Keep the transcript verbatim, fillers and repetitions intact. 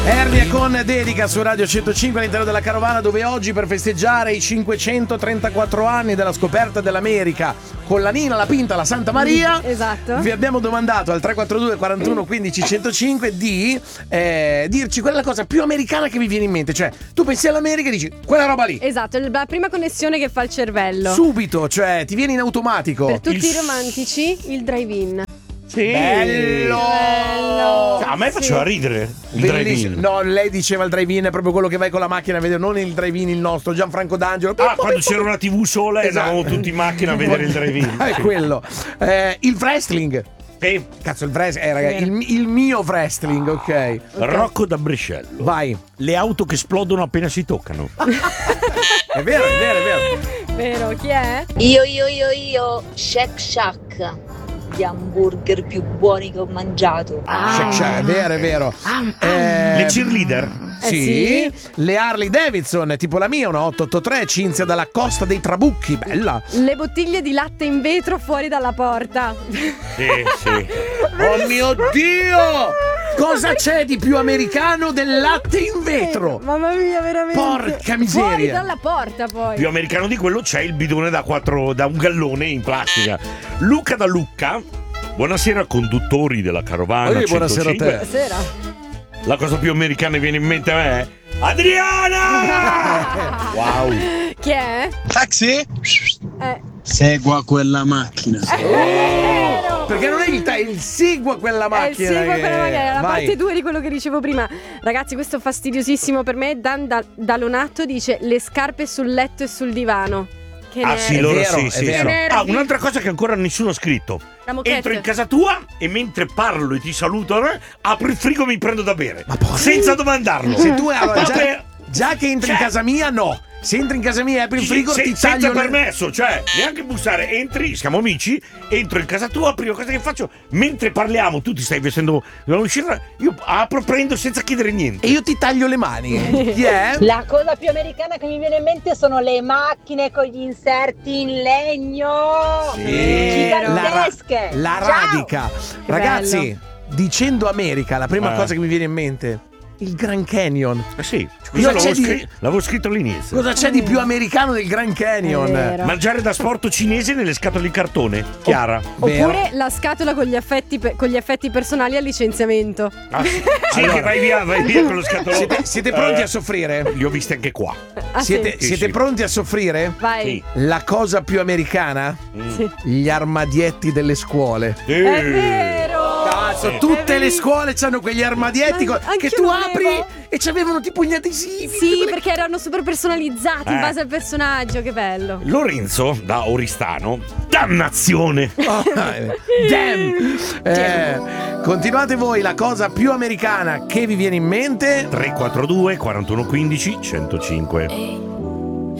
Ernia con dedica su Radio centocinque all'interno della carovana, dove oggi, per festeggiare i cinquecentotrentaquattro anni della scoperta dell'America con la Nina, la Pinta, la Santa Maria, esatto, vi abbiamo domandato al tre quattro due quarantuno quindici centocinque di eh, dirci qual è la cosa più americana che vi viene in mente. Cioè, tu pensi all'America e dici quella roba lì. Esatto, la prima connessione che fa il cervello. Subito, cioè ti viene in automatico. Per tutti il... i romantici, il drive-in. Sì. Bello! Bello. A me faceva Sì. ridere il Bellissimo. drive-in. No, lei diceva il drive-in è proprio quello che vai con la macchina a vedere, non il drive-in il nostro, Gianfranco D'Angelo. Ah, quando c'era una tivù sola e Esatto. andavamo tutti in macchina a vedere il drive-in. È quello. Eh, il wrestling. Sì. Cazzo, il wrestling, eh, raga, il, il mio wrestling, ok. Ok. Rocco da Brescello. Vai. Le auto che esplodono appena si toccano. È vero, è vero, è vero. Vero, chi è? Io, io, io, io, Shake Shack, gli hamburger più buoni che ho mangiato. Shack Shack, è vero, è vero. Eh, Le cheerleader. Eh sì. sì. Le Harley Davidson, tipo la mia, una otto otto tre, Cinzia dalla Costa dei Trabucchi, bella. Le bottiglie di latte in vetro fuori dalla porta. Sì, sì. Oh mio Dio! Cosa c'è di più americano del latte in vetro? Eh, mamma mia, veramente. Porca miseria. Fuori dalla porta, poi. Più americano di quello c'è il bidone da quattro, da un gallone in plastica. Luca da Lucca. Buonasera conduttori della carovana. Ehi, buonasera a te. centocinque. Buonasera. La cosa più americana che viene in mente a me è Adriana! Wow. Chi è? Taxi? Eh, Segua quella macchina. vero. Perché non è il, ta- il segua quella Eh, macchina. sì, quella che- magari è la Vai. parte due di quello che dicevo prima. Ragazzi, questo è fastidiosissimo per me. Dan da- Dalonato dice le scarpe sul letto e sul divano. Che Ah ne- sì, È loro vero, sì, è sì, vero. sì. Ah, un'altra cosa che ancora nessuno ha scritto. La moquette. Entro in casa tua e mentre parlo e ti saluto, eh, apro il frigo e mi prendo da bere. Ma porca- senza domandarlo. Se tu allora, già, Proprio- già che entri in Cioè- casa mia, no. Se entri in casa mia e apri il frigo, Se- ti senza taglio le- permesso, cioè neanche bussare, entri, siamo amici, entro in casa tua, prima cosa che faccio, mentre parliamo, tu ti stai vestendo da uscire, io apro, prendo senza chiedere niente. E io ti taglio le mani. Chi è? La cosa più americana che mi viene in mente sono le macchine con gli inserti in legno. Gigantesche. La, ra- la Ciao. radica. Che Ragazzi, bello. dicendo America, la prima Eh. cosa che mi viene in mente, il Grand Canyon. Eh sì, Cosa l'avevo, c'è di- scri- l'avevo scritto all'inizio. Cosa c'è di più americano del Grand Canyon? È vero. Mangiare da sporto cinese nelle scatole di cartone, Chiara. Vero. Oppure la scatola con gli, affetti pe- con gli effetti personali al licenziamento. Ah, sì, che vai via, vai via con lo scatolone. Siete, siete pronti Eh, a soffrire? Li ho visti anche qua. Ah, Siete, sì. siete sì. pronti a soffrire? Vai. Sì. La cosa più americana? Sì. Gli armadietti delle scuole. È vero. Cazzo, È tutte le verissimo. scuole hanno quegli armadietti Ma co- anch'io che tu lo apri avevo. e c'avevano tipo gli adesivi. Sì, quelle- perché erano super personalizzati in Eh. base al personaggio, che bello. Lorenzo da Oristano. Dannazione! Oh, damn. Eh, continuate voi, la cosa più americana che vi viene in mente? tre quattro due quarantuno quindici centocinque.